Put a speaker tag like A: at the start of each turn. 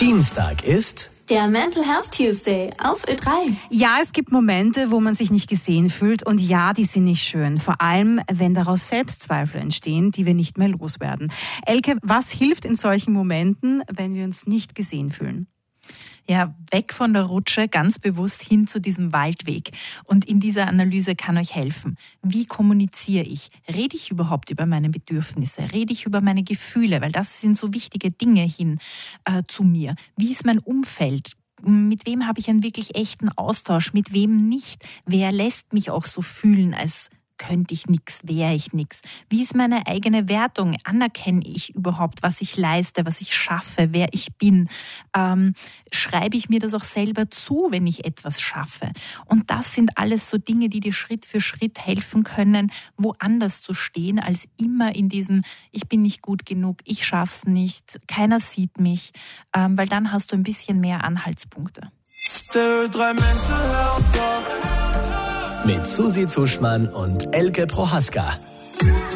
A: Dienstag ist
B: der Mental Health Tuesday auf Ö3.
C: Ja, es gibt Momente, wo man sich nicht gesehen fühlt und ja, die sind nicht schön. Vor allem, wenn daraus Selbstzweifel entstehen, die wir nicht mehr loswerden. Elke, was hilft in solchen Momenten, wenn wir uns nicht gesehen fühlen?
D: Ja, weg von der Rutsche, ganz bewusst hin zu diesem Waldweg. Und in dieser Analyse kann euch helfen. Wie kommuniziere ich? Rede ich überhaupt über meine Bedürfnisse? Rede ich über meine Gefühle? Weil das sind so wichtige Dinge hin zu mir. Wie ist mein Umfeld? Mit wem habe ich einen wirklich echten Austausch? Mit wem nicht? Wer lässt mich auch so fühlen, als könnte ich nichts, wäre ich nichts? Wie ist meine eigene Wertung? Anerkenne ich überhaupt, was ich leiste, was ich schaffe, wer ich bin? Schreibe ich mir das auch selber zu, wenn ich etwas schaffe? Und das sind alles so Dinge, die dir Schritt für Schritt helfen können, woanders zu stehen, als immer in diesem, ich bin nicht gut genug, ich schaff's nicht, keiner sieht mich, weil dann hast du ein bisschen mehr Anhaltspunkte.
A: der Ö3 Mental Health Talk mit Susi Zuschmann und Elke Prohaska.